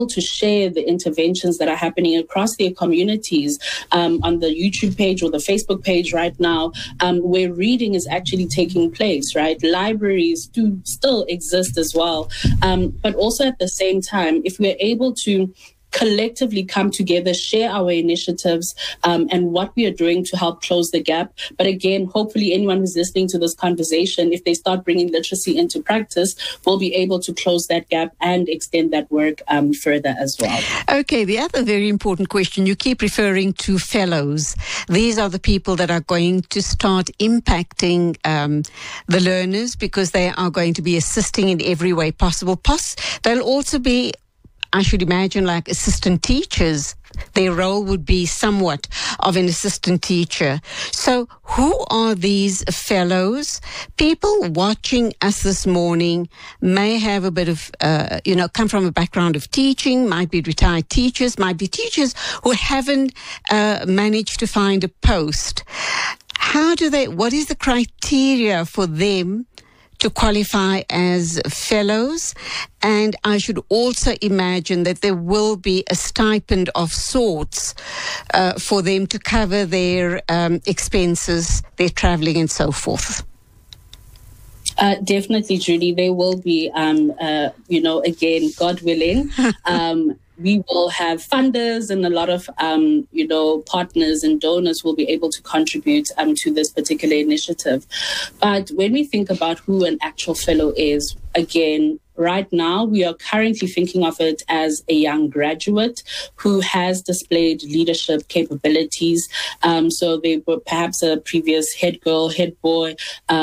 to share the interventions that are happening across their communities on the YouTube page or the Facebook page right now, where reading is actually taking place, right? Libraries do still exist as well. But also at the same time, if we're able to collectively come together, share our initiatives and what we are doing to help close the gap. But again, hopefully anyone who's listening to this conversation, if they start bringing literacy into practice, will be able to close that gap and extend that work further as well. Okay, the other very important question, you keep referring to fellows. These are the people that are going to start impacting the learners because they are going to be assisting in every way possible. They'll also be, I should imagine, like assistant teachers. Their role would be somewhat of an assistant teacher. So who are these fellows? People watching us this morning may have a bit of, come from a background of teaching, might be retired teachers, might be teachers who haven't managed to find a post. What is the criteria for them to qualify as fellows? And I should also imagine that there will be a stipend of sorts for them to cover their expenses, their traveling and so forth. Definitely, Judy. There will be, again, God willing, we will have funders and a lot of, partners and donors will be able to contribute to this particular initiative. But when we think about who an actual fellow is, again, right now, we are currently thinking of it as a young graduate who has displayed leadership capabilities. So they were perhaps a previous head girl, head boy,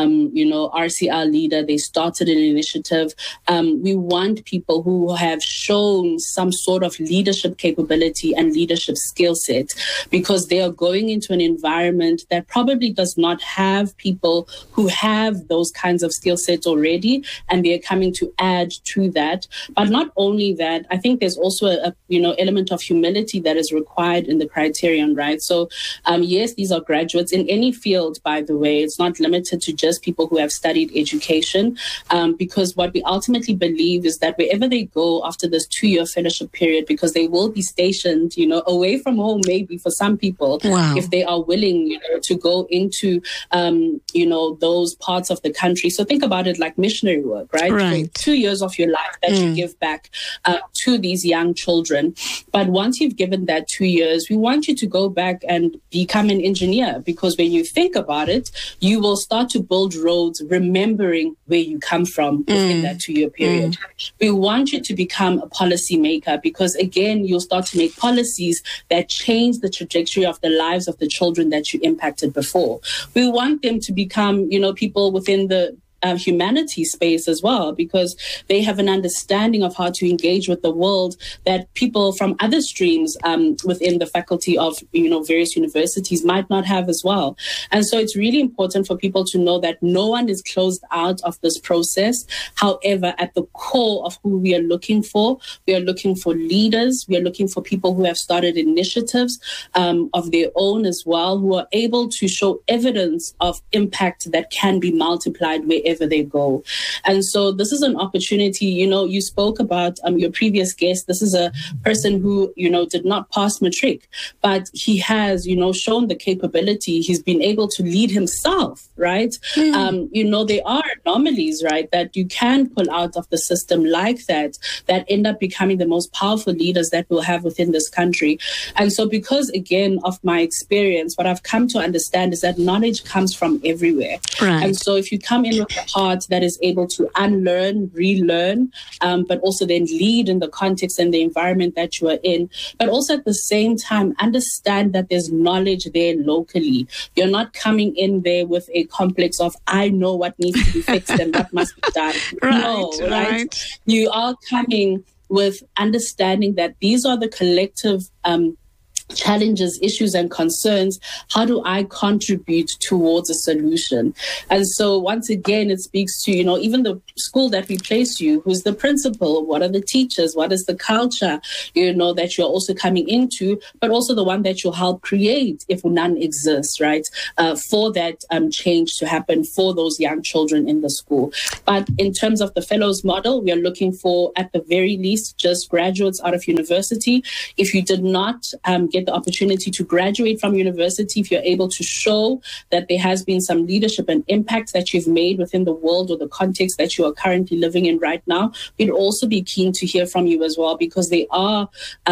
RCR leader. They started an initiative. We want people who have shown some sort of leadership capability and leadership skill set, because they are going into an environment that probably does not have people who have those kinds of skill sets already, and they're coming to add to that. But not only that, I think there's also a element of humility that is required in the criterion, right? So yes, these are graduates in any field, by the way. It's not limited to just people who have studied education, because what we ultimately believe is that wherever they go after this 2-year fellowship period, because they will be stationed, away from home, maybe for some people, wow, if they are willing, to go into, those parts of the country. So think about it like missionary work, right? Right. So 2 years of your life that you give back to these young children. But once you've given that 2 years, we want you to go back and become an engineer, because when you think about it, you will start to build roads remembering where you come from within that 2-year period. We want you to become a policy maker, because again, you'll start to make policies that change the trajectory of the lives of the children that you impacted before. We want them to become, people within the humanity space as well, because they have an understanding of how to engage with the world that people from other streams within the faculty of various universities might not have as well. And so it's really important for people to know that no one is closed out of this process. However, at the core of who we are looking for leaders. We are looking for people who have started initiatives of their own as well, who are able to show evidence of impact that can be multiplied wherever they go. And so this is an opportunity. You spoke about your previous guest. This is a person who, did not pass matric, but he has, shown the capability. He's been able to lead himself, right? There are anomalies, right, that you can pull out of the system like that end up becoming the most powerful leaders that we'll have within this country. And so because, again, of my experience, what I've come to understand is that knowledge comes from everywhere. Right. And so if you come in with a heart that is able to unlearn, relearn, but also then lead in the context and the environment that you are in, but also at the same time understand that there's knowledge there locally. You're not coming in there with a complex of, I know what needs to be fixed and what must be done. Right? You are coming with understanding that these are the collective challenges, issues, and concerns, how do I contribute towards a solution? And so once again, it speaks to, even the school that we place you, who's the principal, what are the teachers, what is the culture, that you're also coming into, but also the one that you'll help create if none exists, right? For that change to happen for those young children in the school. But in terms of the fellows model, we are looking for, at the very least, just graduates out of university. If you did not get the opportunity to graduate from university, if you're able to show that there has been some leadership and impact that you've made within the world or the context that you are currently living in right now, we'd also be keen to hear from you as well, because they are,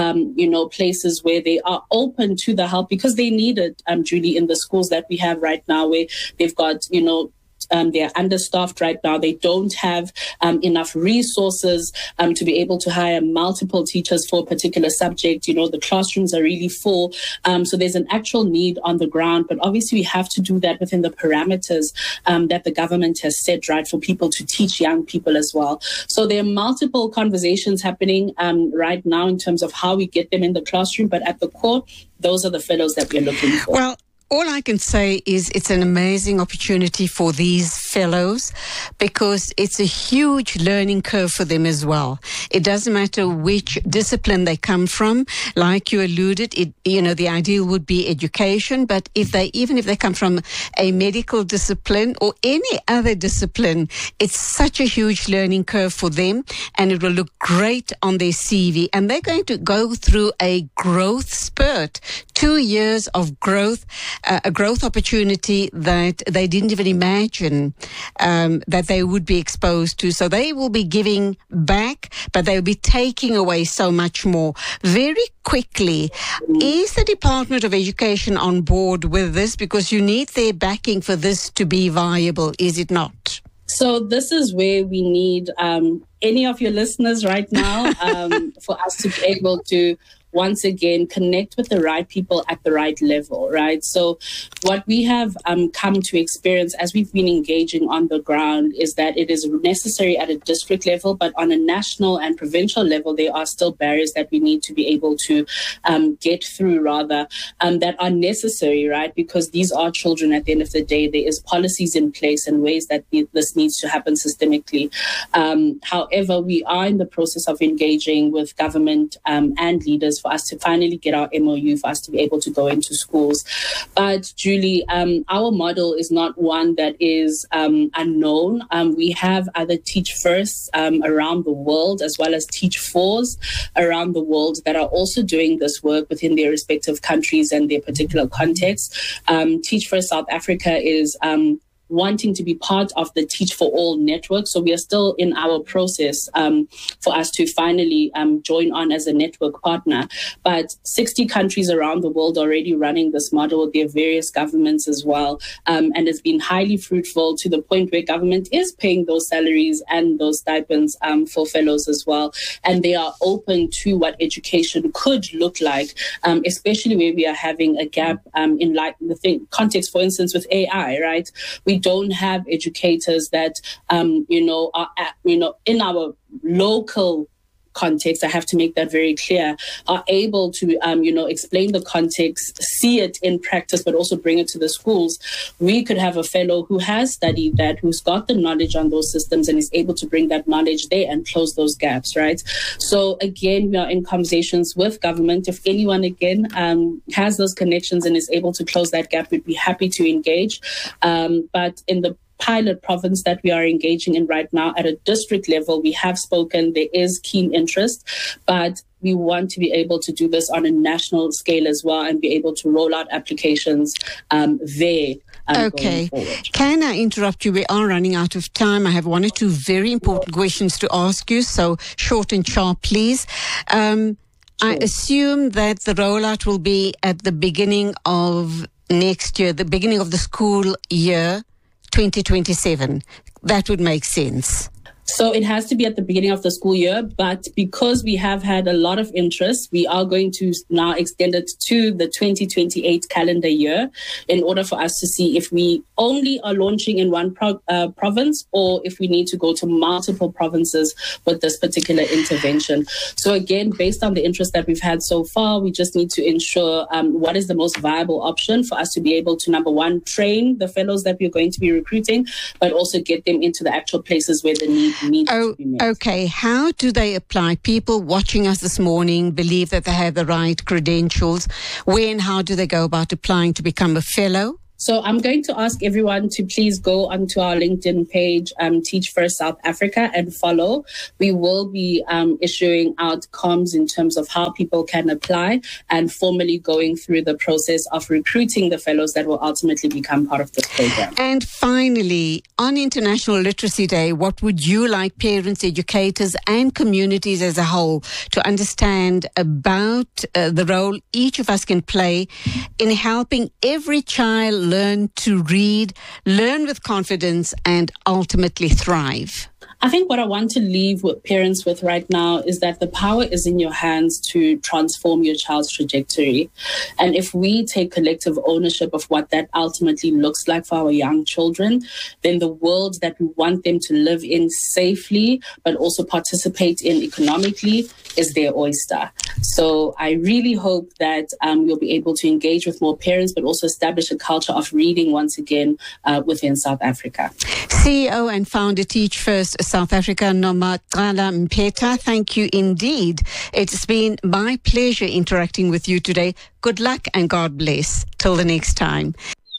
places where they are open to the help, because they need it, Julie, in the schools that we have right now, where they've got, they're understaffed right now. They don't have enough resources to be able to hire multiple teachers for a particular subject. The classrooms are really full. So there's an actual need on the ground. But obviously, we have to do that within the parameters that the government has set, right, for people to teach young people as well. So there are multiple conversations happening right now in terms of how we get them in the classroom. But at the core, those are the fellows that we're looking for. Well, all I can say is it's an amazing opportunity for these fellows, because it's a huge learning curve for them as well. It doesn't matter which discipline they come from. Like you alluded, the ideal would be education, but even if they come from a medical discipline or any other discipline, it's such a huge learning curve for them, and it will look great on their CV. And they're going to go through a growth spurt, 2 years of growth, a growth opportunity that they didn't even imagine that they would be exposed to. So they will be giving back, but they will be taking away so much more. Very quickly, is the Department of Education on board with this? Because you need their backing for this to be viable, is it not? So this is where we need any of your listeners right now for us to be able to once again connect with the right people at the right level, right? So what we have come to experience as we've been engaging on the ground is that it is necessary at a district level, but on a national and provincial level, there are still barriers that we need to be able to get through, rather, that are necessary, right? Because these are children at the end of the day. There is policies in place and ways that this needs to happen systemically. However, we are in the process of engaging with government and leaders for us to finally get our MOU, for us to be able to go into schools. But Julie, our model is not one that is unknown. We have other Teach Firsts around the world, as well as Teach Fours around the world, that are also doing this work within their respective countries and their particular context. Teach First South Africa is wanting to be part of the Teach for All network. So we are still in our process for us to finally join on as a network partner. But 60 countries around the world already running this model. There are various governments as well. And it's been highly fruitful to the point where government is paying those salaries and those stipends for fellows as well. And they are open to what education could look like, especially where we are having a gap in like the context, for instance, with AI, right? We don't have educators that, are, in our local context, I have to make that very clear, are able to, explain the context, see it in practice, but also bring it to the schools. We could have a fellow who has studied that, who's got the knowledge on those systems and is able to bring that knowledge there and close those gaps, right? So again, we are in conversations with government. If anyone, again, has those connections and is able to close that gap, we'd be happy to engage. But in the pilot province that we are engaging in right now at a district level, we have spoken, there is keen interest, but we want to be able to do this on a national scale as well and be able to roll out applications there. Okay. Can I interrupt you? We are running out of time. I have one or two very important questions to ask you, so short and sharp, please. Sure. I assume that the rollout will be at the beginning of next year, the beginning of the school year, 2027. That would make sense. So it has to be at the beginning of the school year, but because we have had a lot of interest, we are going to now extend it to the 2028 calendar year in order for us to see if we only are launching in one province or if we need to go to multiple provinces with this particular intervention. So again, based on the interest that we've had so far, we just need to ensure what is the most viable option for us to be able to, number one, train the fellows that we're going to be recruiting, but also get them into the actual places where the need to be met. Okay. How do they apply? People watching us this morning believe that they have the right credentials. Where and how do they go about applying to become a fellow? So I'm going to ask everyone to please go onto our LinkedIn page, Teach First South Africa, and follow. We will be issuing out comms in terms of how people can apply and formally going through the process of recruiting the fellows that will ultimately become part of this program. And finally, on International Literacy Day, what would you like parents, educators, and communities as a whole to understand about the role each of us can play in helping every child learn to read, learn with confidence, and ultimately thrive? I think what I want to leave with parents with right now is that the power is in your hands to transform your child's trajectory. And if we take collective ownership of what that ultimately looks like for our young children, then the world that we want them to live in safely, but also participate in economically, is their oyster. So I really hope that we'll be able to engage with more parents, but also establish a culture of reading once again within South Africa. CEO and founder Teach First South Africa, Nomagala Mpheta, thank you indeed. It's been my pleasure interacting with you today. Good luck and God bless. Till the next time.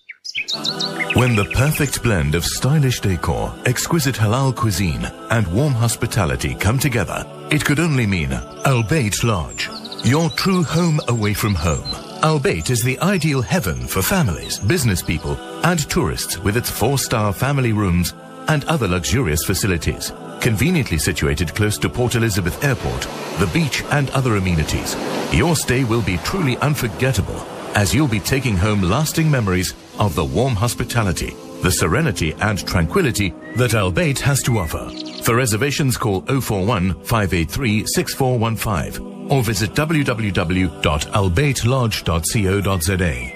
When the perfect blend of stylish decor, exquisite halal cuisine, and warm hospitality come together, it could only mean Albeit Lodge, your true home away from home. Albeit is the ideal heaven for families, business people, and tourists with its 4-star family rooms and other luxurious facilities. Conveniently situated close to Port Elizabeth Airport, the beach, and other amenities, your stay will be truly unforgettable, as you'll be taking home lasting memories of the warm hospitality, the serenity and tranquility that Albeit has to offer. For reservations, call 041 583 6415 or visit www.albeitlodge.co.za.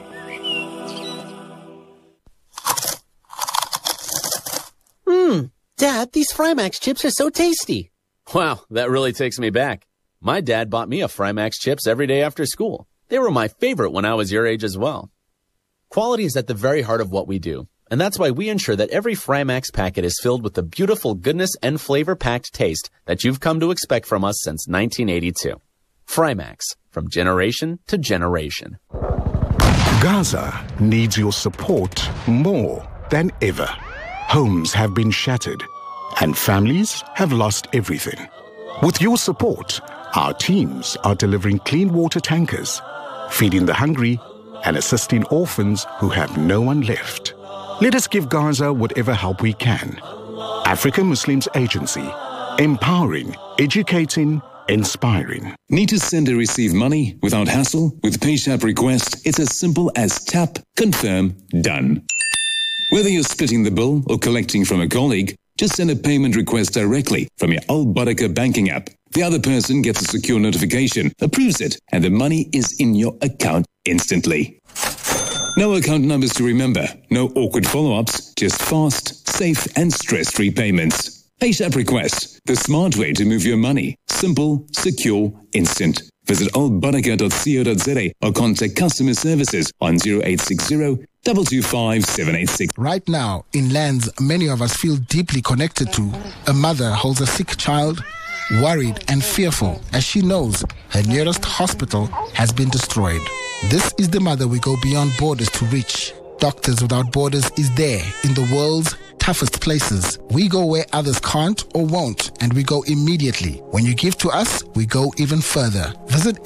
Dad, these Frymax chips are so tasty. Wow, that really takes me back. My dad bought me a Frymax chips every day after school. They were my favorite when I was your age as well. Quality is at the very heart of what we do, and that's why we ensure that every Frymax packet is filled with the beautiful goodness and flavor-packed taste that you've come to expect from us since 1982. Frymax, from generation to generation. Gaza needs your support more than ever. Homes have been shattered and families have lost everything. With your support, our teams are delivering clean water tankers, feeding the hungry, and assisting orphans who have no one left. Let us give Gaza whatever help we can. African Muslims Agency, empowering, educating, inspiring. Need to send or receive money without hassle? With PayShap Request, it's as simple as tap, confirm, done. Whether you're splitting the bill or collecting from a colleague, just send a payment request directly from your Al Baraka banking app. The other person gets a secure notification, approves it, and the money is in your account instantly. No account numbers to remember, no awkward follow-ups, just fast, safe, and stress-free payments. PayShap Request, the smart way to move your money. Simple, secure, instant. Visit albaraka.co.za or contact customer services on 0860 225 786. Right now, in lands many of us feel deeply connected to, a mother holds a sick child, worried and fearful as she knows her nearest hospital has been destroyed. This is the mother we go beyond borders to reach. Doctors Without Borders is there in the world's toughest places. We go where others can't or won't, and we go immediately. When you give to us, we go even further. Visit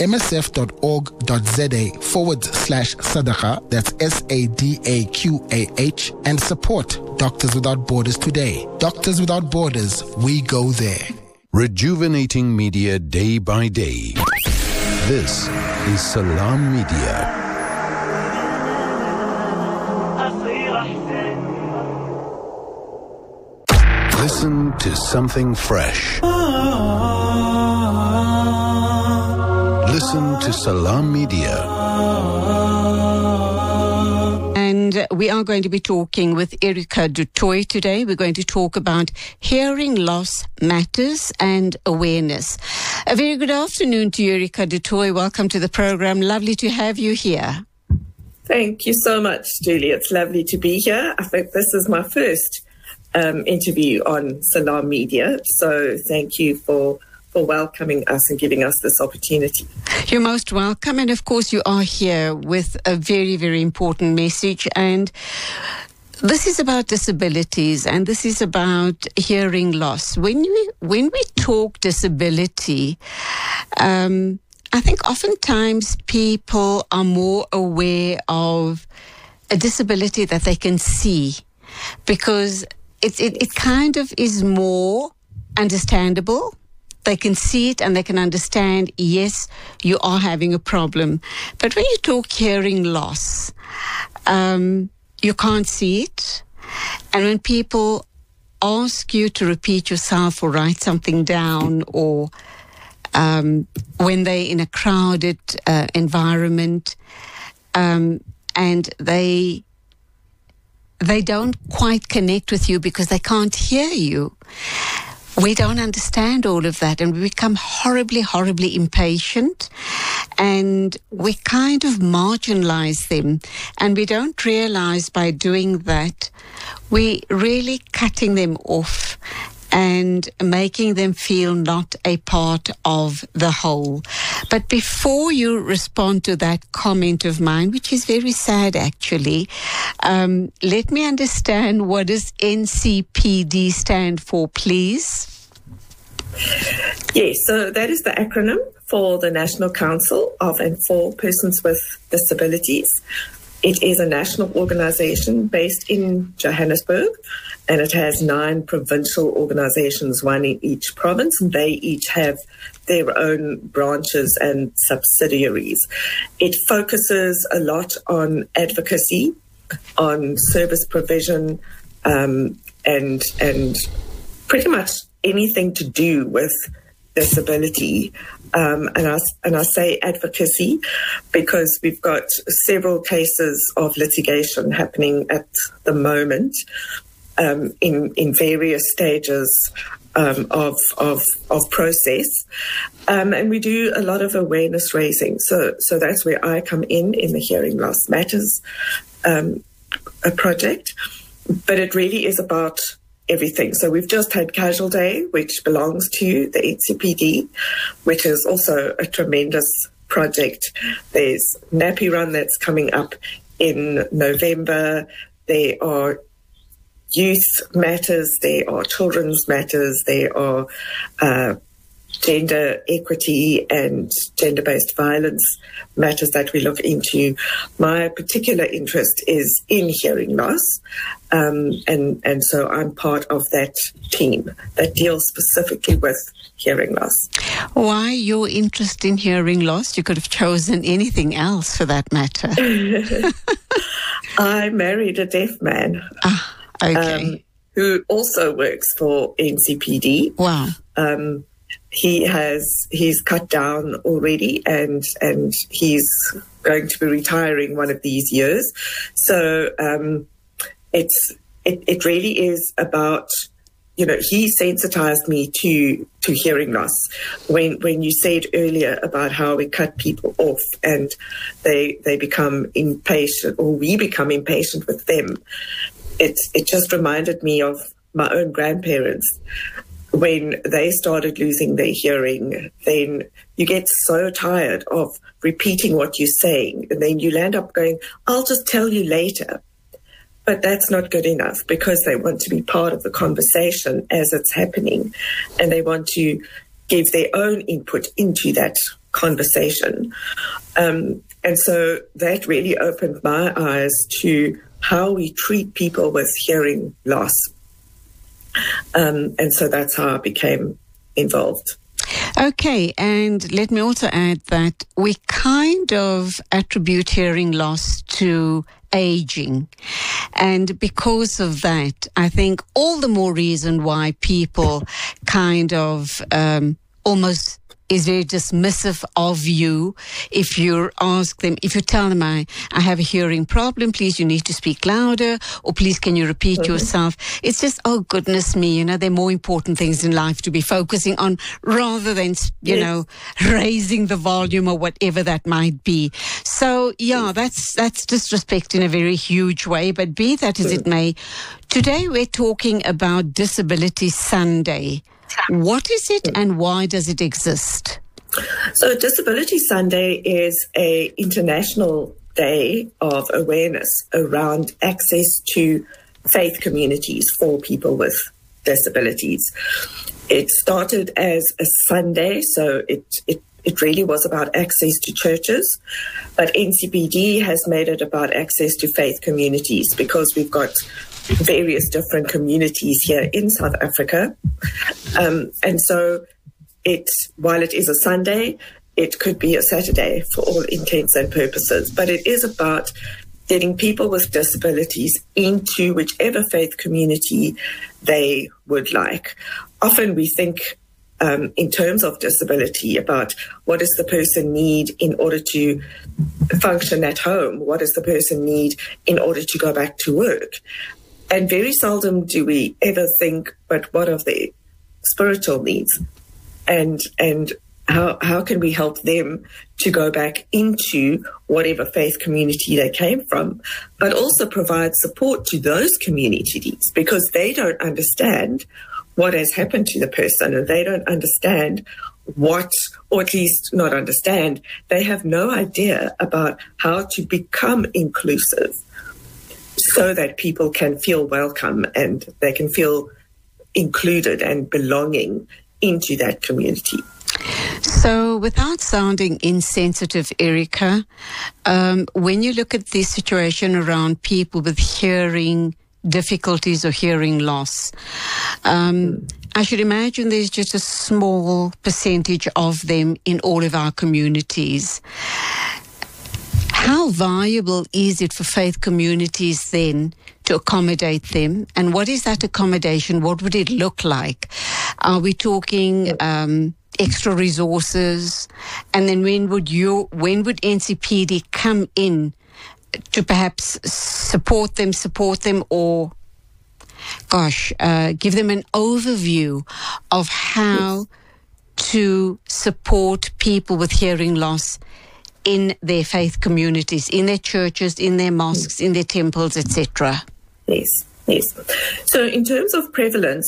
msf.org.za/sadaqa, that's SADAQAH, and support Doctors Without Borders today. Doctors Without Borders, we go there. Rejuvenating media day by day. This is Salam Media. Listen to something fresh. Listen to Salam Media. And we are going to be talking with Erica du Toit today. We're going to talk about hearing loss matters and awareness. A very good afternoon to you, Erica du Toit. Welcome to the program. Lovely to have you here. Thank you so much, Julie. It's lovely to be here. I think this is my first interview on Salam Media. So thank you for welcoming us and giving us this opportunity. You're most welcome. And of course, you are here with a very, very important message. And this is about disabilities, and this is about hearing loss. When we talk disability, I think oftentimes people are more aware of a disability that they can see, because it kind of is more understandable. They can see it and they can understand, yes, you are having a problem. But when you talk hearing loss, you can't see it. And when people ask you to repeat yourself or write something down, or when they're in a crowded environment, and they don't quite connect with you because they can't hear you. We don't understand all of that, and we become horribly, horribly impatient, and we kind of marginalize them, and we don't realize by doing that we're really cutting them off and making them feel not a part of the whole. But before you respond to that comment of mine, which is very sad actually, let me understand, what does NCPD stand for, please? Yes, so that is the acronym for the National Council of and for Persons with Disabilities. It is a national organisation based in Johannesburg, and it has 9 provincial organisations, one in each province, and they each have their own branches and subsidiaries. It focuses a lot on advocacy, on service provision, and pretty much anything to do with disability. And I say advocacy because we've got several cases of litigation happening at the moment, in various stages of process, and we do a lot of awareness raising. So that's where I come in the Hearing Loss Matters a project, but it really is about everything. So we've just had Casual Day, which belongs to the NCPD, which is also a tremendous project. There's Nappy Run that's coming up in November. There are youth matters, there are children's matters, there are gender equity and gender-based violence matters that we look into. My particular interest is in hearing loss, and so I'm part of that team that deals specifically with hearing loss. Why your interest in hearing loss? You could have chosen anything else for that matter. I married a deaf man. Okay. Who also works for NCPD. Wow. He's cut down already, and he's going to be retiring one of these years. So it really is about, he sensitized me to hearing loss. When you said earlier about how we cut people off and they become impatient, or we become impatient with them, it just reminded me of my own grandparents. When they started losing their hearing, then you get so tired of repeating what you're saying, and then you land up going, I'll just tell you later. But that's not good enough, because they want to be part of the conversation as it's happening, and they want to give their own input into that conversation. And so that really opened my eyes to how we treat people with hearing loss. And so that's how I became involved. Okay, and let me also add that we kind of attribute hearing loss to aging. And because of that, I think all the more reason why people kind of almost is very dismissive of you if you ask them, if you tell them, I have a hearing problem, please, you need to speak louder, or please, can you repeat yourself? It's just, oh, goodness me, there are more important things in life to be focusing on rather than, raising the volume or whatever that might be. So, yeah, that's disrespect in a very huge way, but be that as it may, today we're talking about Disability Sunday. What is it and why does it exist? So Disability Sunday is an international day of awareness around access to faith communities for people with disabilities. It started as a Sunday, so it really was about access to churches, but NCPD has made it about access to faith communities because we've got various different communities here in South Africa. And so while it is a Sunday, it could be a Saturday for all intents and purposes. But it is about getting people with disabilities into whichever faith community they would like. Often we think in terms of disability about what does the person need in order to function at home? What does the person need in order to go back to work? And very seldom do we ever think, but what of their spiritual needs? And how can we help them to go back into whatever faith community they came from, but also provide support to those communities because they don't understand what has happened to the person and they don't understand what, or at least not understand, they have no idea about how to become inclusive so that people can feel welcome and they can feel included and belonging into that community. So without sounding insensitive, Erica, when you look at this situation around people with hearing difficulties or hearing loss, I should imagine there's just a small percentage of them in all of our communities. How viable is it for faith communities then to accommodate them? And what is that accommodation? What would it look like? Are we talking extra resources? And then when would NCPD come in to perhaps support them or, give them an overview of how to support people with hearing loss in their faith communities, in their churches, in their mosques, in their temples, etc.? Yes. So in terms of prevalence,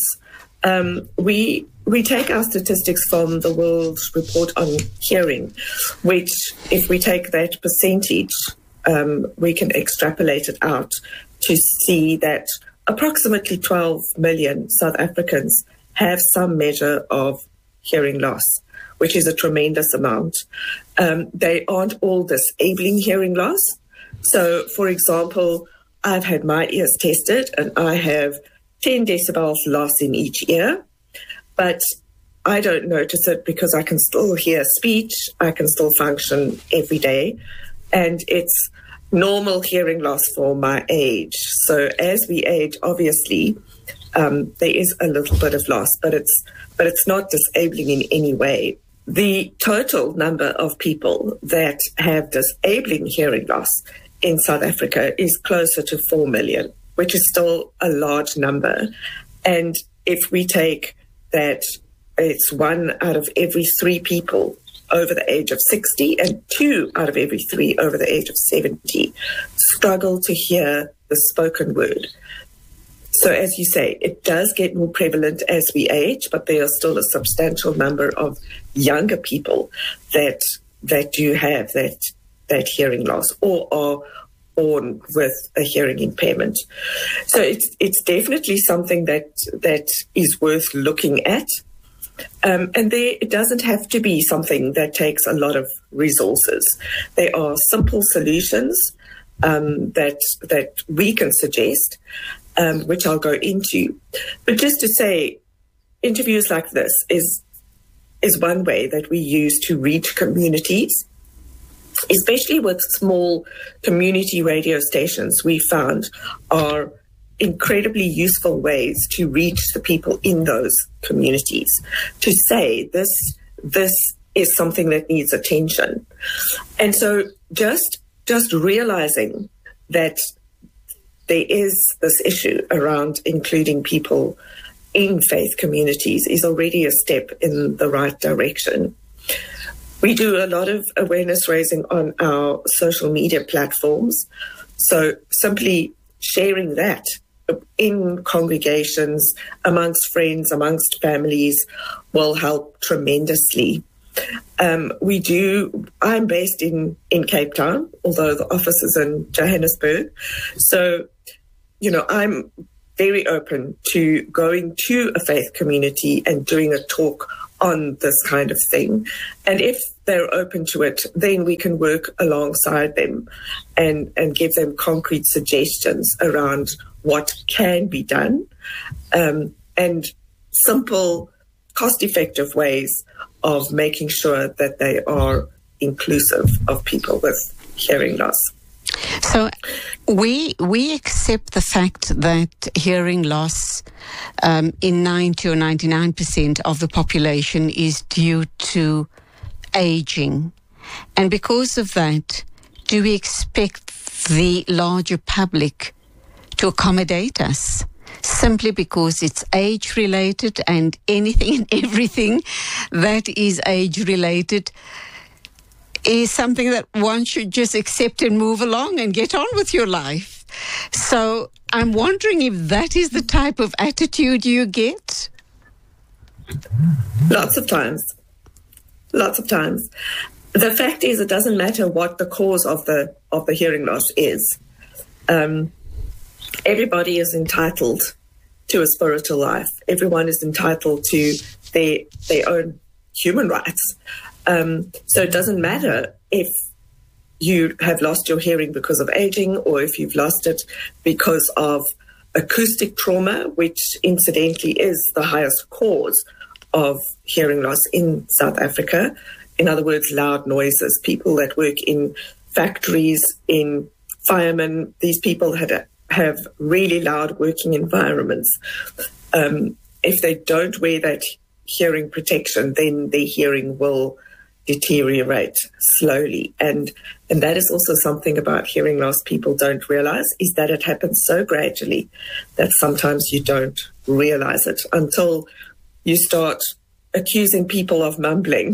we take our statistics from the World Report on Hearing, which if we take that percentage, we can extrapolate it out to see that approximately 12 million South Africans have some measure of hearing loss, which is a tremendous amount. They aren't all disabling hearing loss. So, for example, I've had my ears tested and I have 10 decibels loss in each ear, but I don't notice it because I can still hear speech, I can still function every day, and it's normal hearing loss for my age. So as we age, obviously, there is a little bit of loss, but it's not disabling in any way. The total number of people that have disabling hearing loss in South Africa is closer to 4 million, which is still a large number. And if we take that it's 1 out of every 3 people over the age of 60 and 2 out of every 3 over the age of 70 struggle to hear the spoken word. So as you say, it does get more prevalent as we age, but there are still a substantial number of younger people that do have that hearing loss or are born with a hearing impairment. So it's definitely something that is worth looking at. And it doesn't have to be something that takes a lot of resources. There are simple solutions that we can suggest, which I'll go into. But just to say, interviews like this is is one way that we use to reach communities, especially with small community radio stations. We found are incredibly useful ways to reach the people in those communities, to say this is something that needs attention. And so just realizing that there is this issue around including people in faith communities is already a step in the right direction. We do a lot of awareness raising on our social media platforms. So simply sharing that in congregations, amongst friends, amongst families will help tremendously. I'm based in Cape Town, although the office is in Johannesburg. So, I'm very open to going to a faith community and doing a talk on this kind of thing. And if they're open to it, then we can work alongside them and give them concrete suggestions around what can be done, and simple, cost-effective ways of making sure that they are inclusive of people with hearing loss. So we accept the fact that hearing loss in 90 or 99% of the population is due to aging. And because of that, do we expect the larger public to accommodate us simply because it's age-related, and anything and everything that is age-related is something that one should just accept and move along and get on with your life? So I'm wondering if that is the type of attitude you get. Lots of times. The fact is, it doesn't matter what the cause of the hearing loss is. Everybody is entitled to a spiritual life. Everyone is entitled to their own human rights. So it doesn't matter if you have lost your hearing because of aging, or if you've lost it because of acoustic trauma, which incidentally is the highest cause of hearing loss in South Africa. In other words, loud noises. People that work in factories, in firemen, these people have really loud working environments. If they don't wear that hearing protection, then their hearing will deteriorate slowly. And that is also something about hearing loss people don't realize, is that it happens so gradually that sometimes you don't realize it until you start accusing people of mumbling.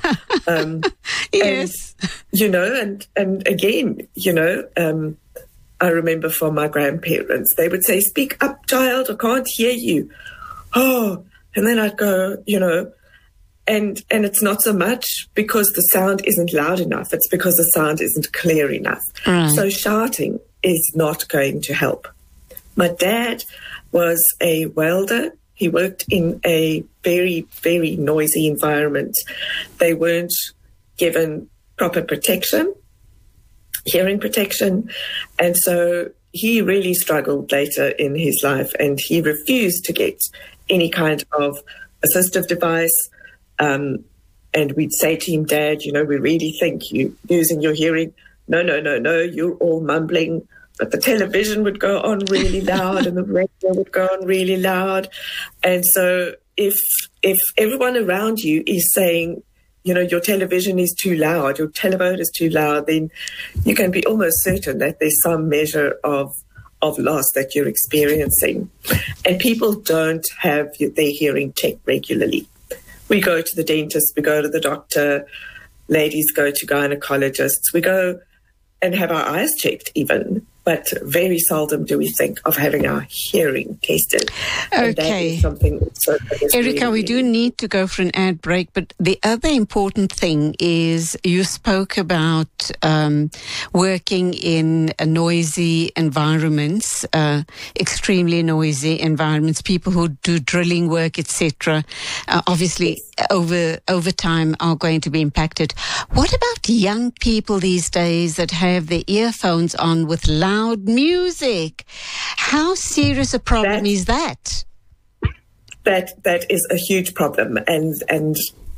Yes. And again, I remember from my grandparents, they would say, "Speak up, child, I can't hear you." Oh, and then I'd go, and it's not so much because the sound isn't loud enough, it's because the sound isn't clear enough. Right. So shouting is not going to help. My dad was a welder. He worked in a very, very noisy environment. They weren't given proper protection, hearing protection. And so he really struggled later in his life, and he refused to get any kind of assistive device. And we'd say to him, "Dad, we really think you're losing your hearing." No, you're all mumbling. But the television would go on really loud and the radio would go on really loud. And so if everyone around you is saying, your television is too loud, your telephone is too loud, then you can be almost certain that there's some measure of loss that you're experiencing. And people don't have their hearing checked regularly. We go to the dentist, we go to the doctor, ladies go to gynecologists, we go and have our eyes checked even, but very seldom do we think of having our hearing tested. Okay. And that is something that Erica, we do need to go for an ad break, but the other important thing is you spoke about working in noisy environments, extremely noisy environments, people who do drilling work, etc. Obviously, over time are going to be impacted. What about young people these days that have their earphones on with loud music? How serious a problem is that? That is a huge problem, and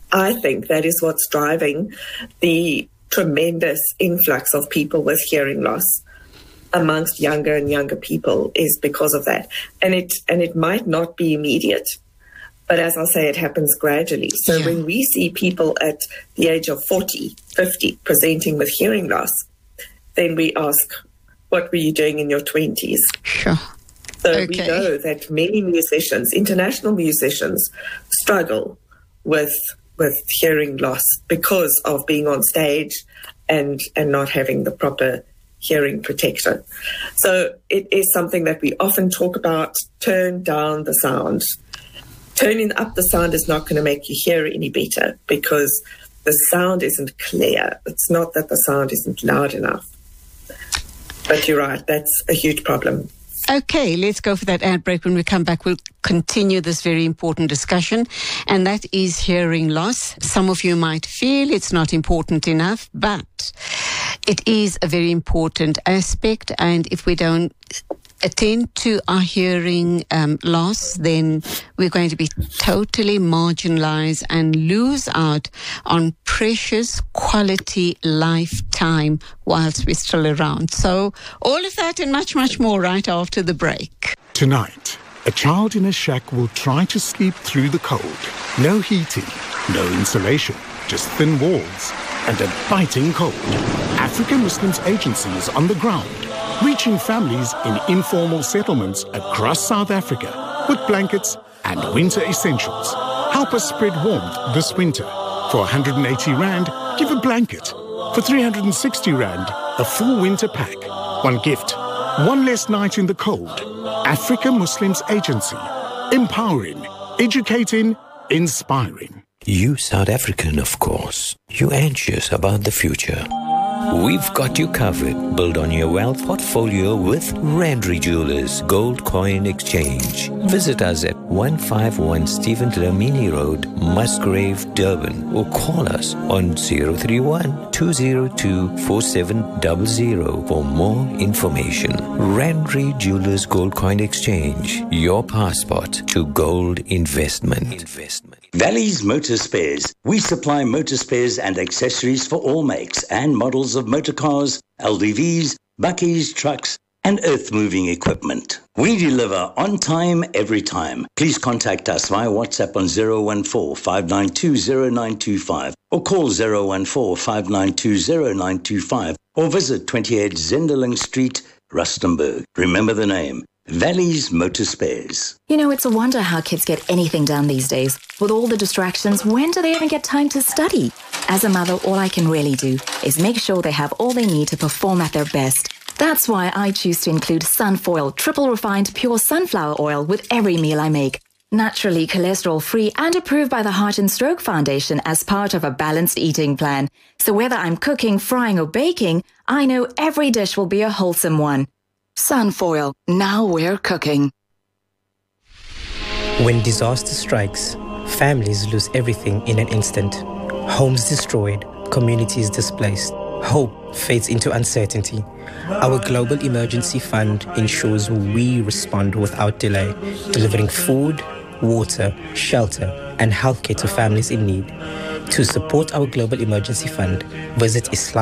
I think that is what's driving the tremendous influx of people with hearing loss amongst younger and younger people, is because of that. And it might not be immediate, but as I say, it happens gradually. So when we see people at the age of 40, 50 presenting with hearing loss, then we ask, what were you doing in your 20s? Sure. So we know that many musicians, international musicians, struggle with hearing loss because of being on stage and not having the proper hearing protector. So it is something that we often talk about. Turn down the sound. Turning up the sound is not going to make you hear any better, because the sound isn't clear. It's not that the sound isn't loud enough. But you're right, that's a huge problem. Okay, let's go for that ad break. When we come back, we'll continue this very important discussion, and that is hearing loss. Some of you might feel it's not important enough, but it is a very important aspect, and if we don't attend to our hearing loss, then we're going to be totally marginalized and lose out on precious quality lifetime whilst we're still around. So all of that and much, much more right after the break. Tonight, a child in a shack will try to sleep through the cold. No heating, no insulation, just thin walls and a biting cold. African Muslims Agency is on the ground, reaching families in informal settlements across South Africa with blankets and winter essentials. Help us spread warmth this winter. For 180 Rand, give a blanket. For 360 Rand, a full winter pack. One gift, one less night in the cold. African Muslims Agency. Empowering, educating, inspiring. You South African, of course. You anxious about the future. We've got you covered. Build on your wealth portfolio with Randry Jewelers Gold Coin Exchange. Visit us at 151 Stephen Dlamini Road, Musgrave, Durban, or call us on 031-202-4700 for more information. Randry Jewelers Gold Coin Exchange, your passport to gold investment. Valley's Motor Spares. We supply motor spares and accessories for all makes and models of motor cars, LDVs, bakkies, trucks, and earth-moving equipment. We deliver on time, every time. Please contact us via WhatsApp on 014-592-0925 or call 014-592-0925 or visit 28 Zenderling Street, Rustenburg. Remember the name, Valley's Motor Spares. You know, it's a wonder how kids get anything done these days. With all the distractions, when do they even get time to study? As a mother, all I can really do is make sure they have all they need to perform at their best. That's why I choose to include Sunfoil, triple refined pure sunflower oil with every meal I make. Naturally cholesterol-free and approved by the Heart and Stroke Foundation as part of a balanced eating plan. So whether I'm cooking, frying or baking, I know every dish will be a wholesome one. Sunfoil, now we're cooking. When disaster strikes, families lose everything in an instant. Homes destroyed, communities displaced. Hope fades into uncertainty. Our Global Emergency Fund ensures we respond without delay, delivering food, water, shelter, and healthcare to families in need. To support our Global Emergency Fund, visit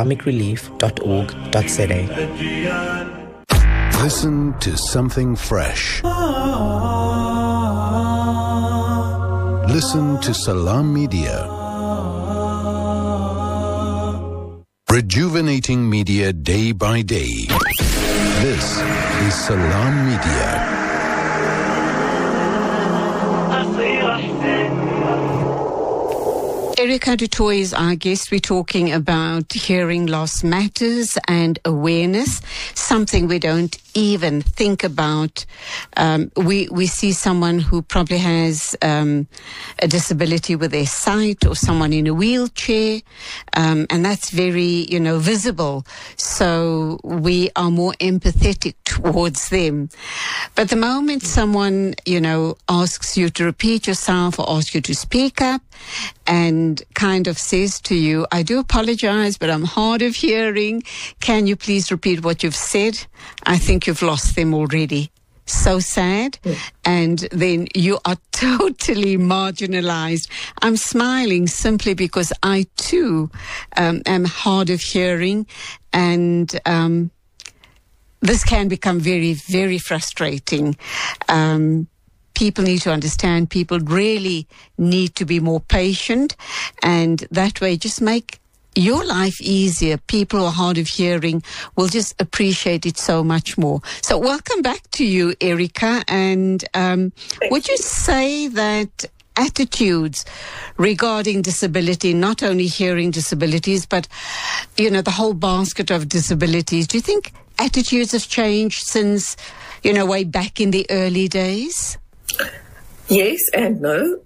islamicrelief.org.za. Listen to something fresh. Listen to Salam Media. Rejuvenating media day by day. This is Salam Media. Erica du Toit is our guest. We're talking about hearing loss matters and awareness, something we don't even think about. We see someone who probably has a disability with their sight, or someone in a wheelchair, and that's very, visible. So we are more empathetic towards them. But the moment someone, asks you to repeat yourself or asks you to speak up and kind of says to you, I do apologize, but I'm hard of hearing. Can you please repeat what you've said? I think you've lost them already. so sad, and then you are totally marginalized. I'm smiling simply because I too am hard of hearing, and this can become very, very frustrating. People need to understand, people really need to be more patient, and that way just make your life easier. People who are hard of hearing will just appreciate it so much more. So welcome back to you, Erica. And would you say that attitudes regarding disability, not only hearing disabilities, but, you know, the whole basket of disabilities, do you think attitudes have changed since, you know, way back in the early days? Yes and no.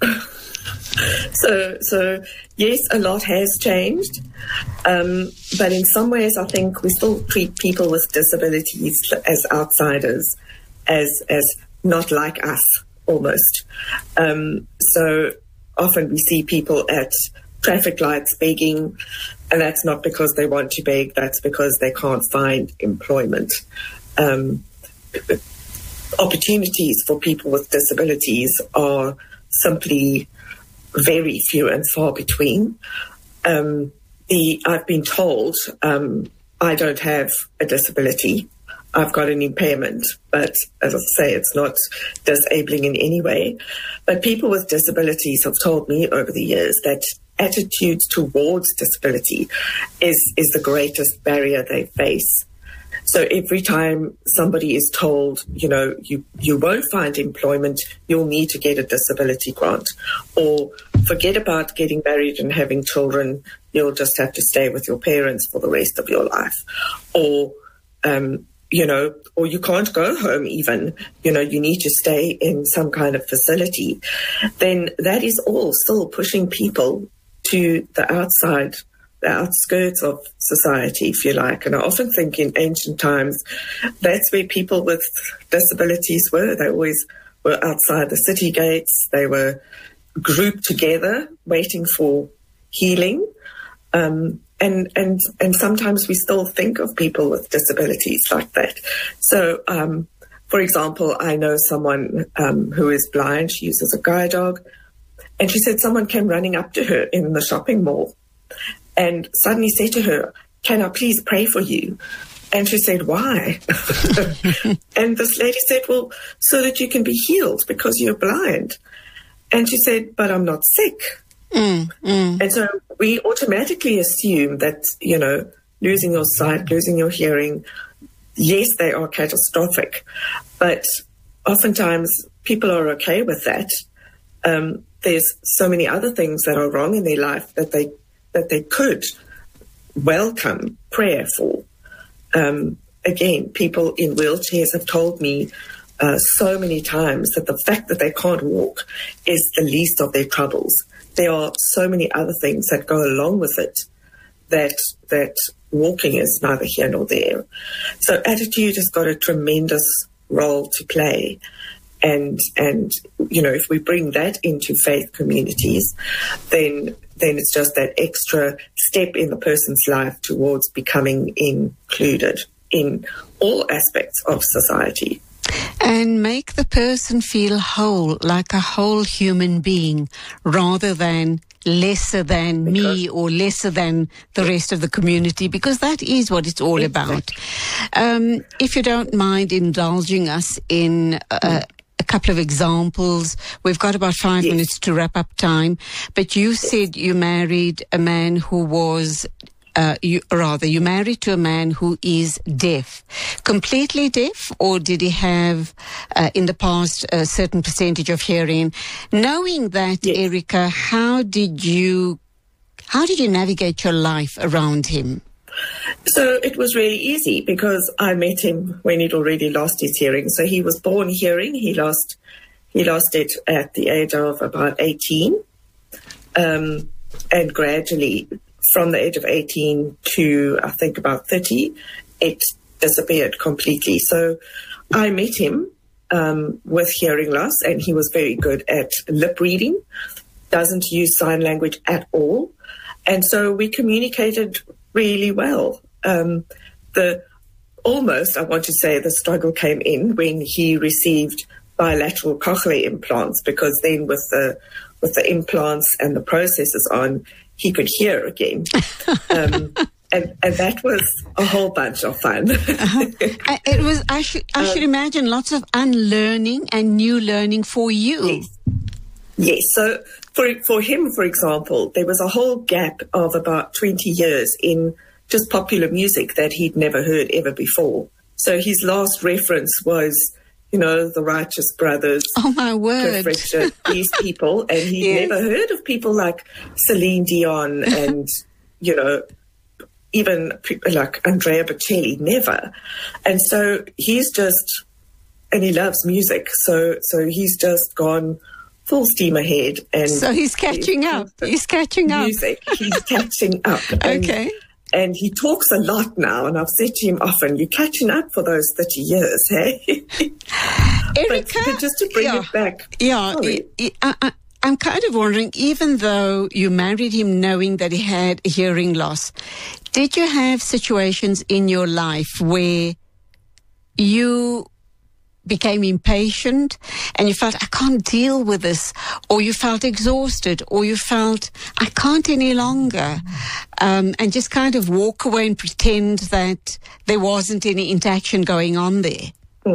So yes, a lot has changed, but in some ways I think we still treat people with disabilities as outsiders, as not like us, almost. So often we see people at traffic lights begging, and that's not because they want to beg, that's because they can't find employment. Opportunities for people with disabilities are simply very few and far between. I've been told I don't have a disability. I've got an impairment, but as I say, it's not disabling in any way. But people with disabilities have told me over the years that attitudes towards disability is the greatest barrier they face. So every time somebody is told, you know, you won't find employment, you'll need to get a disability grant, or forget about getting married and having children, you'll just have to stay with your parents for the rest of your life, or, you know, or you can't go home even, you know, you need to stay in some kind of facility, then that is all still pushing people to the outside, the outskirts of society, if you like. And I often think in ancient times, that's where people with disabilities were. They always were outside the city gates. They were grouped together, waiting for healing. And sometimes we still think of people with disabilities like that. So, for example, I know someone who is blind. She uses a guide dog. And she said someone came running up to her in the shopping mall and suddenly said to her, "Can I please pray for you?" And she said, "Why?" And this lady said, "Well, so that you can be healed because you're blind." And she said, "But I'm not sick." And so we automatically assume that, you know, losing your sight, losing your hearing, yes, they are catastrophic. But oftentimes people are okay with that. There's so many other things that are wrong in their life that they could welcome prayer for. Again, people in wheelchairs have told me so many times that the fact that they can't walk is the least of their troubles. There are so many other things that go along with it that walking is neither here nor there. So attitude has got a tremendous role to play. And you know, if we bring that into faith communities, then it's just that extra step in the person's life towards becoming included in all aspects of society. And make the person feel whole, like a whole human being, rather than lesser than me or lesser than the rest of the community, because that is what it's all about. If you don't mind indulging us in a couple of examples. We've got about 5 minutes to wrap up time. But you said you married a man who was, you married to a man who is deaf. Completely deaf, or did he have, in the past, a certain percentage of hearing? Knowing that, Erica, how did you navigate your life around him? So it was really easy because I met him when he'd already lost his hearing. So he was born hearing. He lost it at the age of about 18. And gradually, from the age of 18 to, I think, about 30, it disappeared completely. So I met him with hearing loss, and he was very good at lip reading, doesn't use sign language at all. And so we communicated really well. almost, I want to say, the struggle came in when he received bilateral cochlear implants, because then with the implants and the processors on, he could hear again. And that was a whole bunch of fun. It was. I should imagine lots of unlearning and new learning for you. Yes. So for him, for example, there was a whole gap of about 20 years in just popular music that he'd never heard ever before. So his last reference was, the Righteous Brothers. Oh, my word. Cliff Richard, these people. And he'd never heard of people like Celine Dion and, even like Andrea Bocelli, never. And so he loves music. So he's just gone full steam ahead. And so he's catching up. He's catching up. Music. He's catching up. Okay. And he talks a lot now, and I've said to him often, you're catching up for those 30 years, hey? Erica, but just to bring it back. Yeah, I'm kind of wondering, even though you married him knowing that he had a hearing loss, did you have situations in your life where you became impatient and you felt, I can't deal with this, or you felt exhausted, or you felt, I can't any longer, and just kind of walk away and pretend that there wasn't any interaction going on there?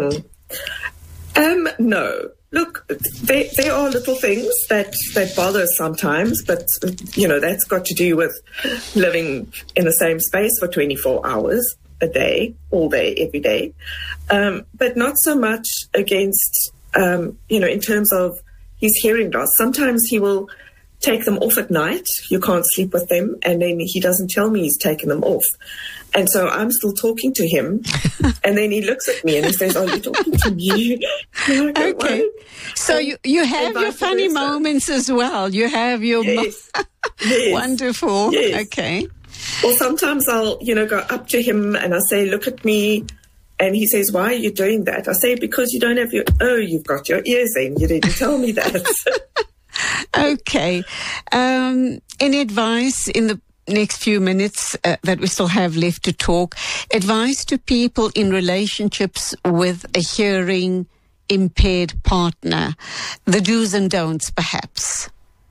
No. Look, there are little things that bother sometimes, but, that's got to do with living in the same space for 24 hours a day, all day, every day. But not so much against, in terms of his hearing loss. Sometimes he will take them off at night. You can't sleep with them. And then he doesn't tell me he's taken them off. And so I'm still talking to him. And then he looks at me and he says, are you talking to me? Okay. What? So you have your funny moments as well. You have your... Yes. Wonderful. Yes. Okay. Or sometimes I'll, go up to him and I say, look at me. And he says, why are you doing that? I say, because you don't have you've got your ears in. You didn't tell me that. Okay. Any advice in the next few minutes that we still have left to talk? Advice to people in relationships with a hearing impaired partner. The do's and don'ts, perhaps.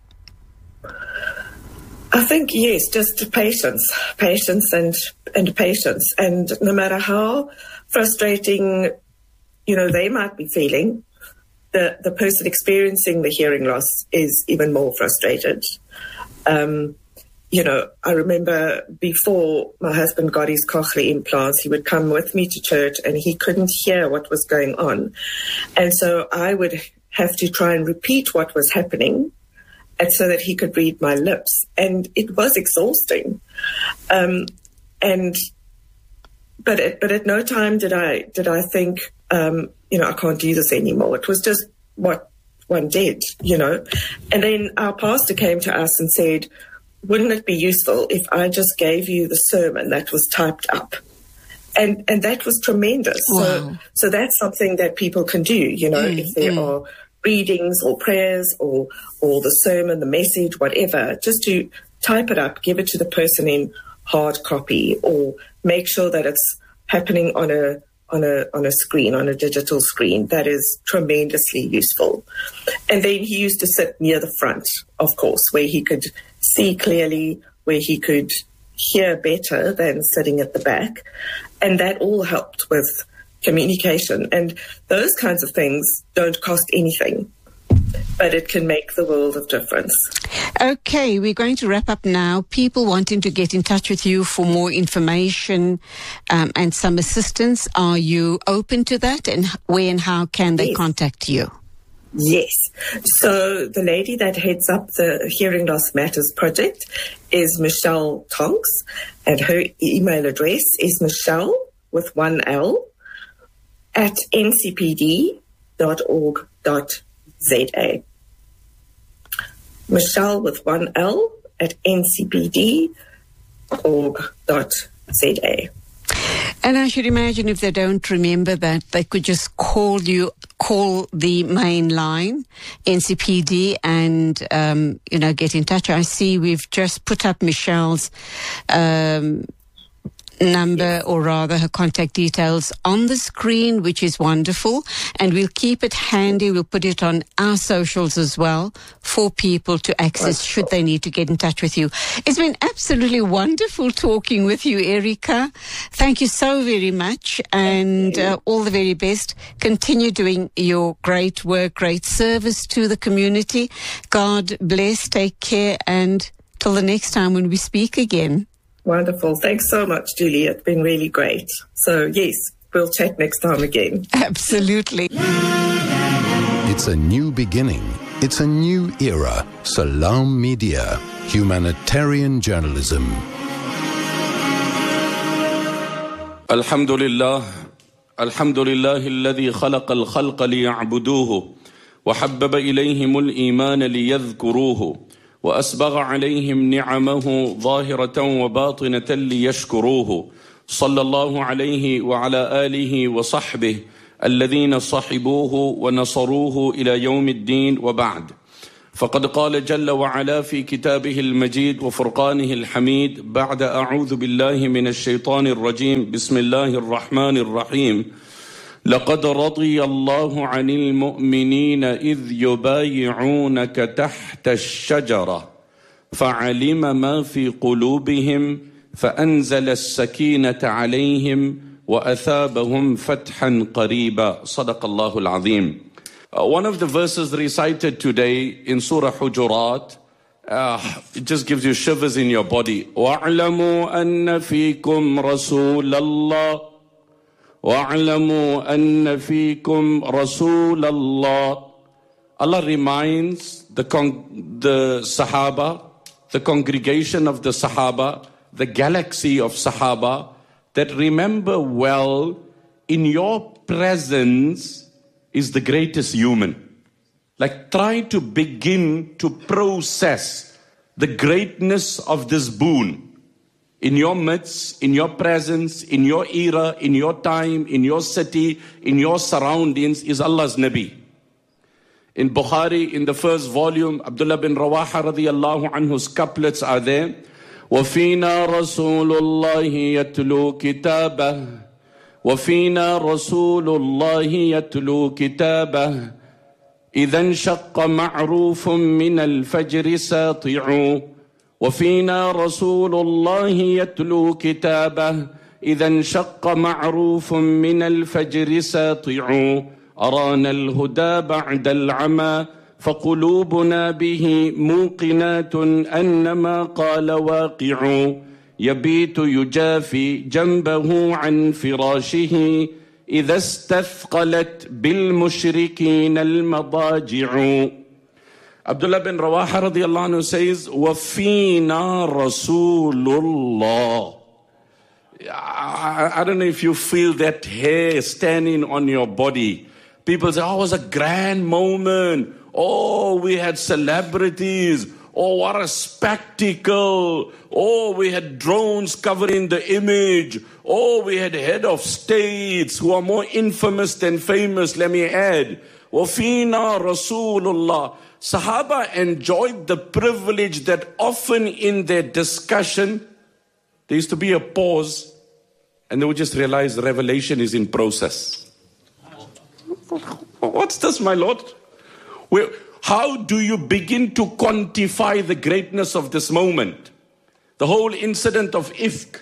I think, yes, just patience and patience. And no matter how frustrating, they might be feeling, the person experiencing the hearing loss is even more frustrated. I remember before my husband got his cochlear implants, he would come with me to church and he couldn't hear what was going on. And so I would have to try and repeat what was happening, and so that he could read my lips. And it was exhausting. But at no time did I think, I can't do this anymore. It was just what one did, And then our pastor came to us and said, wouldn't it be useful if I just gave you the sermon that was typed up? And that was tremendous. Wow. So that's something that people can do, if there are readings or prayers or the sermon, the message, whatever, just to type it up, give it to the person in hard copy, or make sure that it's happening on a screen, on a digital screen. That is tremendously useful. And then he used to sit near the front, of course, where he could see clearly, where he could hear better than sitting at the back. And that all helped with communication. And those kinds of things don't cost anything, but it can make the world of difference. Okay, we're going to wrap up now. People wanting to get in touch with you for more information and some assistance, are you open to that? And where and how can they contact you? Yes. So the lady that heads up the Hearing Loss Matters project is Michelle Tonks, and her email address is Michelle with one L at ncpd.org.za. Michelle with one L at ncpd.org.za. And I should imagine if they don't remember that, they could just call the main line, NCPD, and, get in touch. I see we've just put up Michelle's number, or rather her contact details on the screen, which is wonderful. And we'll keep it handy. We'll put it on our socials as well for people to access should they need to get in touch with you. It's been absolutely wonderful talking with you, Erica. Thank you so very much, and all the very best. Continue doing your great work, great service to the community. God bless, take care, and till the next time when we speak again. Wonderful. Thanks so much, Julie. It's been really great. So, yes, we'll chat next time again. Absolutely. It's a new beginning. It's a new era. Salam Media. Humanitarian journalism. Alhamdulillah. Alhamdulillah alladhi khalaqa al-khalqa liya'buduhu wa habbaba ilayhim al-iman liyadhkuruhu. وأسبغ عليهم نعمه ظاهرة وباطنة ليشكروه صلى الله عليه وعلى آله وصحبه الذين صحبوه ونصروه إلى يوم الدين وبعد. فقد قال جل وعلا في كتابه المجيد وفرقانه الحميد بعد أعوذ بالله من الشيطان الرجيم بسم الله الرحمن الرحيم لقد رضي الله عن المؤمنين إذ يبايعونك تحت الشجرة فعلم ما في قلوبهم فأنزل السكينة عليهم وأثابهم فتحا قريبا صدق الله العظيم. One of the verses recited today in Surah Hujurat, it just gives you shivers in your body. وَاعْلَمُوا أَنَّ فِيكُمْ رَسُولَ اللَّهِ وَاعْلَمُوا أَنَّ فِيكُمْ رَسُولَ اللَّهِ. Allah reminds the Sahaba, the congregation of the Sahaba, the galaxy of Sahaba, that remember well, in your presence is the greatest human. Like, try to begin to process the greatness of this boon. In your midst, in your presence, in your era, in your time, in your city, in your surroundings is Allah's Nabi. In Bukhari, in the first volume, Abdullah bin Rawaha radiyallahu anhu's couplets are there. وَفِينَا رَسُولُ اللَّهِ يَتْلُو كِتَابَهُ وَفِينَا رَسُولُ اللَّهِ يَتْلُو كِتَابَهُ إِذَا انشَقَّ مَعْرُوفٌ مِّنَ الْفَجْرِ سَاطِعُ وفينا رسول الله يتلو كتابه إذا انشق معروف من الفجر ساطع أرانا الهدى بعد العمى فقلوبنا به موقنات أن ما قال واقع يبيت يجافي جنبه عن فراشه إذا استثقلت بالمشركين المضاجع. Abdullah bin Rawaha radiyallahu anhu says, وَفِينَا رَسُولُ اللَّهِ. I don't know if you feel that hair standing on your body. People say, oh, it was a grand moment. Oh, we had celebrities. Oh, what a spectacle. Oh, we had drones covering the image. Oh, we had head of states who are more infamous than famous, let me add. وَفِينَا رَسُولُ اللَّهِ. Sahaba enjoyed the privilege that often in their discussion, there used to be a pause and they would just realize revelation is in process. What's this, my Lord? How do you begin to quantify the greatness of this moment? The whole incident of Ifk,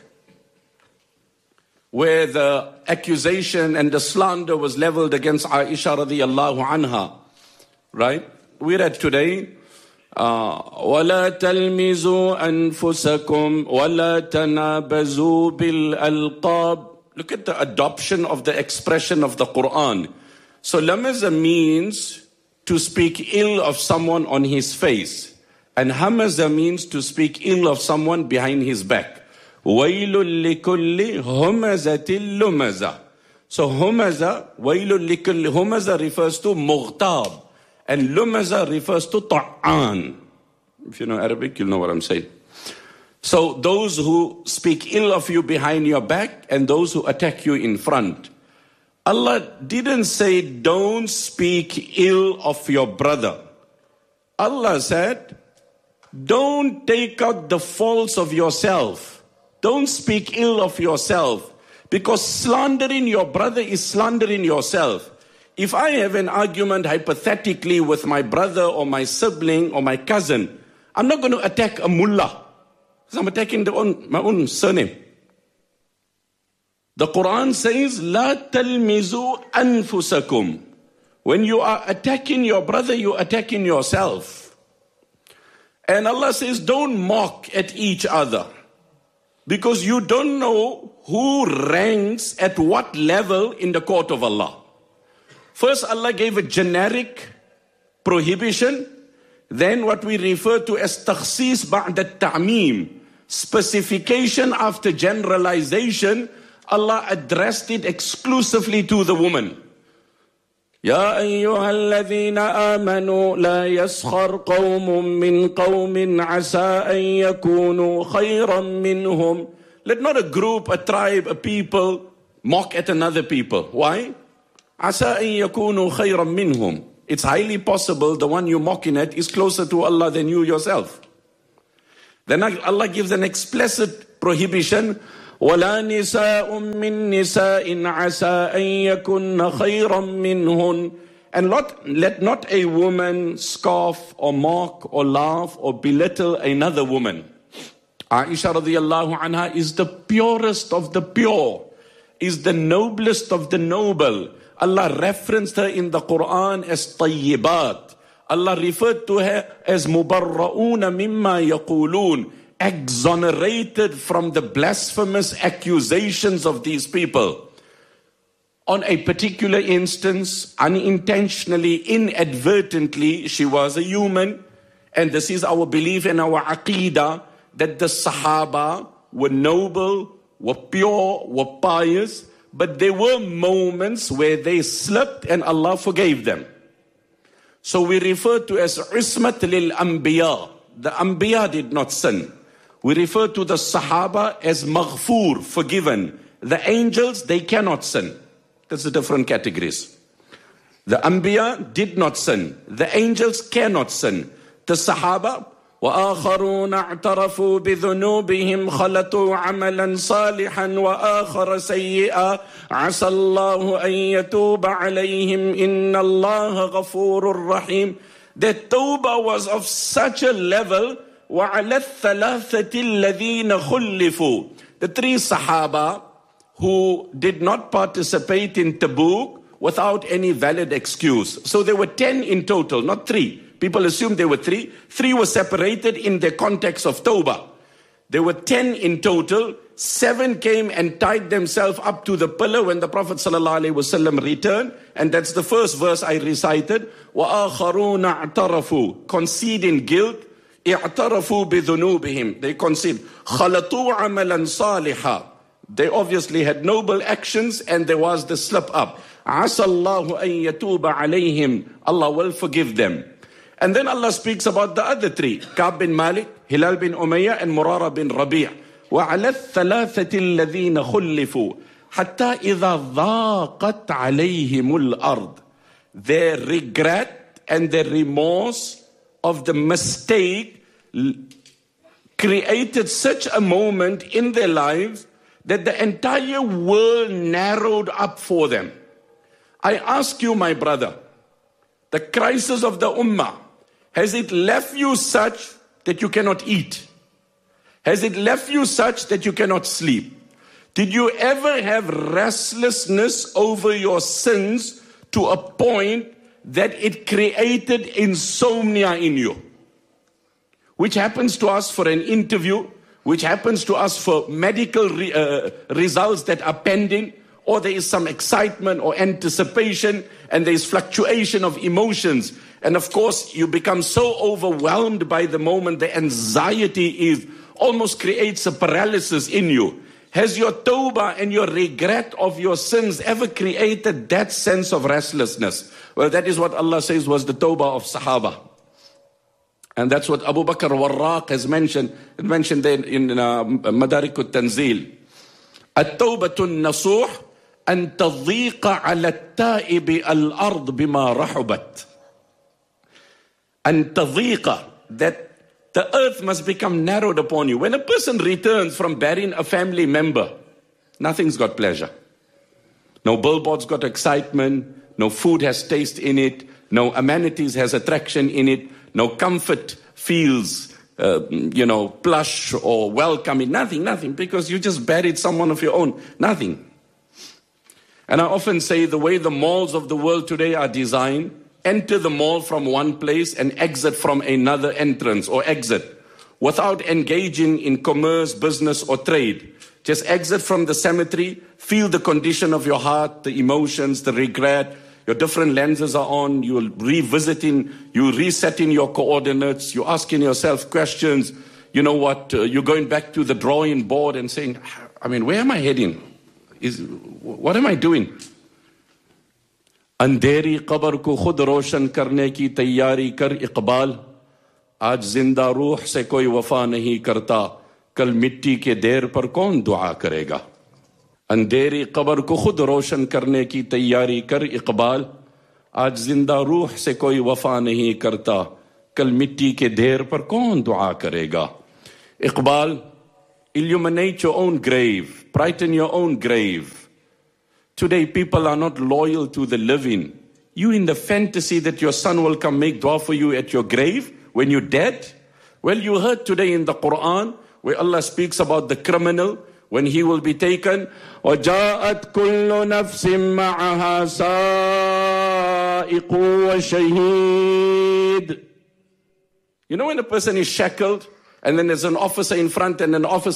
where the accusation and the slander was leveled against Aisha radiyallahu anha, right? We read today, وَلَا تَلْمِزُوا أَنفُسَكُمْ وَلَا تَنَابَزُوا بِالْأَلْقَابِ. Look at the adoption of the expression of the Quran. So lamaza means to speak ill of someone on his face, and hamaza means to speak ill of someone behind his back. وَيْلٌ لِكُلِّ هُمَزَةٍ لُمَزَةٍ. So humaza, وَيْلٌ لِكُلِّ humaza refers to mughtab. And lumaza refers to ta'an. If you know Arabic, you'll know what I'm saying. So those who speak ill of you behind your back and those who attack you in front. Allah didn't say don't speak ill of your brother. Allah said don't take out the faults of yourself Don't speak ill of yourself, because slandering your brother is slandering yourself. If I have an argument hypothetically with my brother or my sibling or my cousin, I'm not going to attack a mullah, because I'm attacking my own surname. The Quran says, لا تلمزوا أنفسكم. When you are attacking your brother, you're attacking yourself. And Allah says, don't mock at each other, because you don't know who ranks at what level in the court of Allah. First, Allah gave a generic prohibition, then what we refer to as takhsis ba'da ta'meem, specification after generalization. Allah addressed it exclusively to the woman. يا أيها الذين آمنوا لا يسخر قوم من قوم عسى أن يكونوا خيرا منهم. Let not a group, a tribe, a people mock at another people. Why? عسى أن يكونوا خيرا منهم. It's highly possible the one you're mocking at is closer to Allah than you yourself. Then Allah gives an explicit prohibition. وَلَا نِسَاءٌ مِّن نِسَاءٍ عَسَىٰ أَن يَكُنَّ خَيْرًا مِّنْهُنْ. And let not a woman scoff or mock or laugh or belittle another woman. Aisha radiallahu anha is the purest of the pure, is the noblest of the noble. Allah referenced her in the Quran as tayyibat. Allah referred to her as mubarra'una mimma yaqulun, exonerated from the blasphemous accusations of these people. On a particular instance, unintentionally, inadvertently, she was a human. And this is our belief and our aqeedah, that the Sahaba were noble, were pure, were pious, but there were moments where they slipped and Allah forgave them. So we refer to as ismat lil anbiya. The anbiya did not sin. We refer to the Sahaba as maghfur, forgiven. The angels, they cannot sin. That's the different categories. The Anbiya did not sin. The angels cannot sin. The Sahaba, وَآخَرُونَ اعْتَرَفُوا بِذُنُوبِهِمْ خَلَطُوا عَمَلًا صَالِحًا وَآخَرَ سَيِّئًا عَسَى اللَّهُ أَن يَتُوبَ عَلَيْهِمْ إِنَّ اللَّهَ غَفُورٌ رَحِيمٌ. Their tawbah was of such a level. وَعَلَى الثَّلَاثَةِ الَّذِينَ خُلِّفُوا. The three Sahaba who did not participate in Tabuk without any valid excuse. So there were 10 in total, not 3. People assumed there were 3. 3 were separated in the context of Tawbah. There were 10 in total. 7 came and tied themselves up to the pillar when the Prophet ﷺ returned. And that's the first verse I recited. وَآخَرُونَ اعْتَرَفُوا, conceding guilt. اعْتَرَفُوا بِذُنُوبِهِمْ, they concede. خَلَطُوا عَمَلًا صَالِحًا, they obviously had noble actions and there was the slip up. عَسَى اللَّهُ أَن يَتُوبَ عَلَيْهِمْ, Allah will forgive them. And then Allah speaks about the other 3, Ka'b bin Malik, Hilal bin Umayyah, and Murara bin Rabi'. وَعَلَى الثَّلَاثَةِ الَّذِينَ خُلِّفُوا حَتَّى إِذَا ضَاقَتْ عَلَيْهِمُ الْأَرْضِ. Their regret and their remorse of the mistake created such a moment in their lives that the entire world narrowed up for them. I ask you, my brother, the crisis of the ummah, has it left you such that you cannot eat? Has it left you such that you cannot sleep? Did you ever have restlessness over your sins to a point that it created insomnia in you? Which happens to us for an interview, which happens to us for medical results that are pending, or there is some excitement or anticipation and there is fluctuation of emotions. And of course, you become so overwhelmed by the moment, the anxiety almost creates a paralysis in you. Has your tawbah and your regret of your sins ever created that sense of restlessness? Well, that is what Allah says was the tawbah of Sahaba. And that's what Abu Bakr Warraq has mentioned. It mentioned there in Madarik al-Tanzil. التوبة النصوح أن تضيق على التائب الأرض بما رحبت. أن تضيق, that The earth must become narrowed upon you. When a person returns from burying a family member, nothing's got pleasure. No billboard's got excitement. No food has taste in it. No amenities has attraction in it. No comfort feels, plush or welcoming. Nothing, because you just buried someone of your own. Nothing. And I often say the way the malls of the world today are designed, enter the mall from one place and exit from another entrance or exit without engaging in commerce, business or trade. Just exit from the cemetery, feel the condition of your heart, the emotions, the regret. Your different lenses are on, you're revisiting, you're resetting your coordinates, you're asking yourself questions. You know what, you're going back to the drawing board and saying, where am I heading? What am I doing? अंधेरी कब्र को खुद रोशन करने की तैयारी कर इकबाल आज जिंदा रूह से कोई वफा नहीं करता कल मिट्टी के ढेर पर कौन दुआ करेगा अंधेरी कब्र को खुद रोशन करने की तैयारी कर इकबाल आज जिंदा रूह से कोई वफा नहीं करता कल मिट्टी के ढेर पर कौन दुआ करेगा Iqbal illuminate your own grave brighten your own grave. Today, people are not loyal to the living. You in the fantasy that your son will come make dua for you at your grave when you're dead? Well, you heard today in the Quran where Allah speaks about the criminal when he will be taken. وَجَاءَتْ كُلُّ نَفْسٍ مَعَهَا سَائِقٌ وَشَهِيدٌ. You know when a person is shackled and then there's an officer in front and an officer